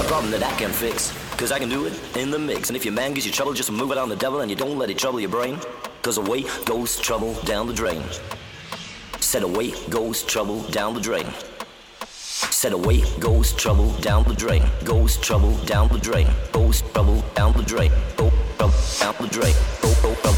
a problem that I can fix, cause I can do it in the mix. And if your man gives you trouble, just move it on the devil and you don't let it trouble your brain. Cause away goes trouble down the drain. Said away goes trouble down the drain. Said away goes trouble down the drain. Goes trouble down the drain. Goes trouble down the drain. Go trouble down the drain. Go trouble.